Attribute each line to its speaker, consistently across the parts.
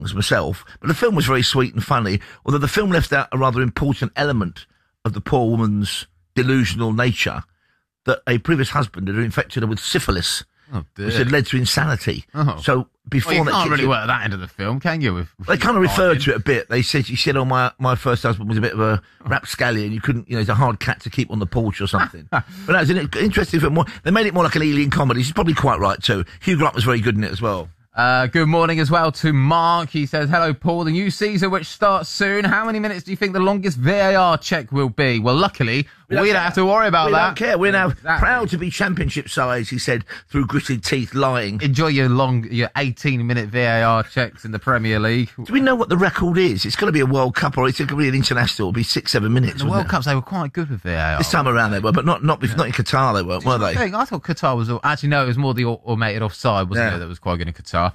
Speaker 1: as myself, but the film was very sweet and funny, although the film left out a rather important element of the poor woman's delusional nature, that a previous husband had infected her with syphilis, which had led to insanity. So before
Speaker 2: you
Speaker 1: that,
Speaker 2: can't really work that into the film, can you?
Speaker 1: They kind of referred to it a bit. She said, "Oh, my first husband was a bit of a rapscallion. You couldn't, he's a hard cat to keep on the porch or something." But that was an interesting film. They made it more like an alien comedy. She's probably quite right too. Hugh Grant was very good in it as well.
Speaker 2: Good morning as well to Mark. He says, hello, Paul. The new season, which starts soon. How many minutes do you think the longest VAR check will be? Well, luckily, we don't have to worry about that.
Speaker 1: We don't care. We're now proud to be championship size, he said, through gritted teeth, lying.
Speaker 2: Enjoy your 18-minute VAR checks in the Premier League.
Speaker 1: Do we know what the record is? It's going to be a World Cup, or it's going to be an international. It'll be 6-7 minutes.
Speaker 2: The World Cups, they were quite good with VAR.
Speaker 1: This time around they were, but not in Qatar they weren't, were they?
Speaker 2: I thought Qatar was... Actually, no, it was more the automated offside, wasn't it, that was quite good in Qatar.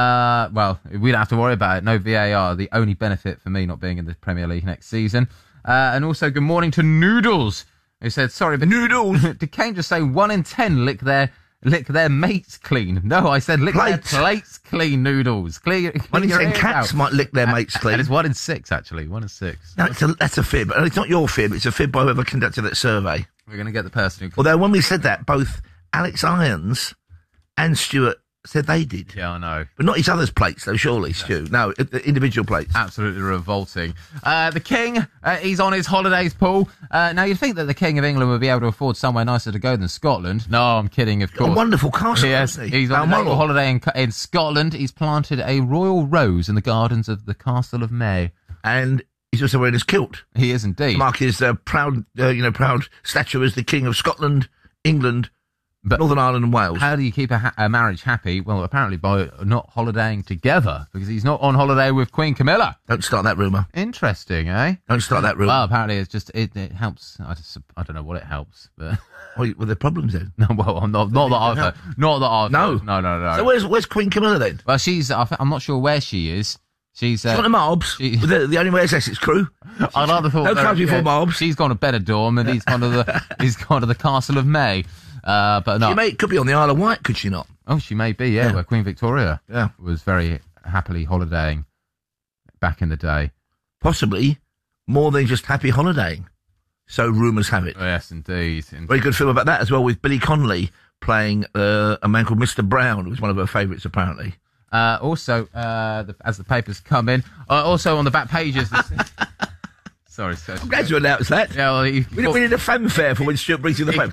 Speaker 2: Well, we don't have to worry about it. No VAR, the only benefit for me not being in the Premier League next season. And also, good morning to Noodles, who said, sorry, but
Speaker 1: Noodles,
Speaker 2: did Kane just say 1 in 10 lick their mates clean? No, I said lick their plates clean, Noodles. 1
Speaker 1: in 10 cats might lick their mates clean.
Speaker 2: And it's 1 in 6, actually. 1 in 6.
Speaker 1: No, that's a fib. And it's not your fib, it's a fib by whoever conducted that survey.
Speaker 2: We're going to get the person who...
Speaker 1: Although when we said that, both Alex Irons and Stuart said they did.
Speaker 2: Yeah, I know.
Speaker 1: But not each other's plates, though, surely, Stu. No, the individual plates.
Speaker 2: Absolutely revolting. The King, he's on his holidays, Paul. Now, you'd think that the King of England would be able to afford somewhere nicer to go than Scotland. No, I'm kidding, of course.
Speaker 1: A wonderful castle,
Speaker 2: hasn't he? He's on a holiday in Scotland. He's planted a royal rose in the gardens of the Castle of May.
Speaker 1: And he's also wearing his kilt.
Speaker 2: He is indeed.
Speaker 1: Mark his proud stature as the King of Scotland, England, but Northern Ireland and Wales.
Speaker 2: How do you keep a marriage happy? Well, apparently by not holidaying together, because he's not on holiday with Queen Camilla.
Speaker 1: Don't start that rumour.
Speaker 2: Interesting, eh?
Speaker 1: Don't start that rumour.
Speaker 2: Well, apparently it helps. I don't know what it helps, but...
Speaker 1: Well, there problems then?
Speaker 2: No, well, not that I've heard. Not that I've heard. No.
Speaker 1: So where's Queen Camilla then?
Speaker 2: Well, I'm not sure where she is. She's
Speaker 1: gone to Marbs. The only way is Essex crew.
Speaker 2: I'd rather thought
Speaker 1: no country for Marbs.
Speaker 2: She's gone to Benidorm and he's gone to the Castle of May. But no,
Speaker 1: she could be on the Isle of Wight, could she not?
Speaker 2: Oh, she may be. Yeah, where Queen Victoria was very happily holidaying back in the day.
Speaker 1: Possibly more than just happy holidaying. So rumours have it.
Speaker 2: Yes, indeed.
Speaker 1: Very good film about that as well, with Billy Connolly playing a man called Mr. Brown, who was one of her favourites apparently.
Speaker 2: Also, as the papers come in, also on the back pages. Sorry,
Speaker 1: I'm glad you announced that.
Speaker 2: Yeah, well,
Speaker 1: we need a fanfare for when Stuart brings in the paper.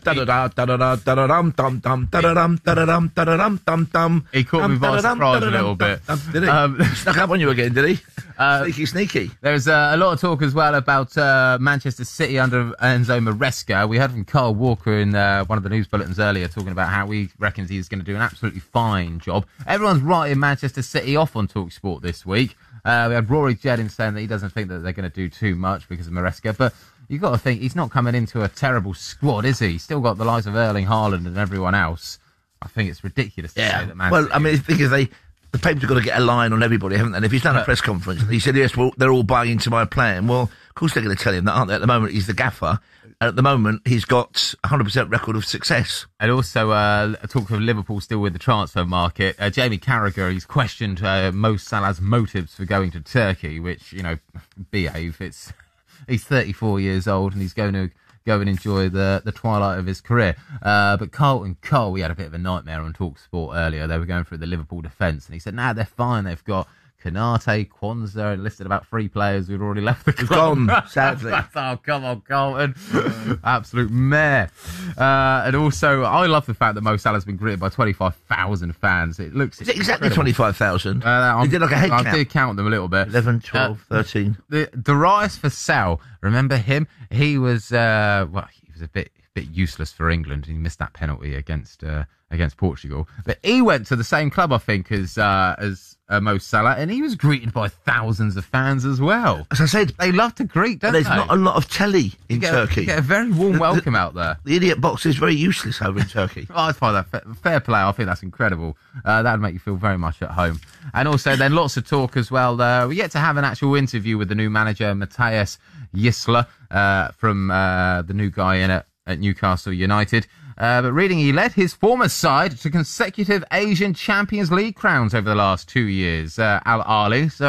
Speaker 2: He caught me by surprise a little bit.
Speaker 1: Did he? Snuck up on you again, did he? Sneaky.
Speaker 2: There's a lot of talk as well about Manchester City under Enzo Maresca. We heard from Carl Walker in one of the news bulletins earlier talking about how he reckons he's going to do an absolutely fine job. Everyone's writing Manchester City off on TalkSport this week. We had Rory Jeddins saying that he doesn't think that they're going to do too much because of Maresca, but you've got to think he's not coming into a terrible squad, is he? He's still got the likes of Erling Haaland and everyone else. I think it's ridiculous to say that Man City...
Speaker 1: Well, I mean, because the papers have got to get a line on everybody, haven't they? And if he's done a press conference and he said, yes, well, they're all buying into my plan, well, of course they're going to tell him that, aren't they? At the moment, he's the gaffer. And at the moment, he's got 100% record of success.
Speaker 2: And also, talk of Liverpool still with the transfer market. Jamie Carragher, he's questioned Mo Salah's motives for going to Turkey, which, behave. He's 34 years old and he's going to go and enjoy the twilight of his career. But Carlton Cole, we had a bit of a nightmare on TalkSport earlier. They were going through the Liverpool defence and he said, they're fine. They've got Konate, Kwanzaa, listed about 3 players who'd already left the club.
Speaker 1: Gone, sadly.
Speaker 2: Oh, come on, Carlton. Absolute mare. And also, I love the fact that Mo Salah's been greeted by 25,000 fans. It looks...
Speaker 1: Is it exactly 25,000?
Speaker 2: You
Speaker 1: did like a head count.
Speaker 2: I did count them a little bit.
Speaker 1: 11, 12, 13.
Speaker 2: Darius Vassell, remember him? He was, he was a bit useless for England. He missed that penalty against Portugal. But he went to the same club, I think, as Mo Salah, and he was greeted by thousands of fans as well.
Speaker 1: As I said,
Speaker 2: they love to greet, don't
Speaker 1: they? There's not a lot of telly in Turkey.
Speaker 2: You get a very warm welcome out there.
Speaker 1: The idiot box is very useless over in Turkey.
Speaker 2: I find that fair play. I think that's incredible. That would make you feel very much at home. And also, then lots of talk as well. We get to have an actual interview with the new manager, Matthias Gisler, from the new guy in at Newcastle United. But reading, he led his former side to consecutive Asian Champions League crowns over the last 2 years, Al Ahly. So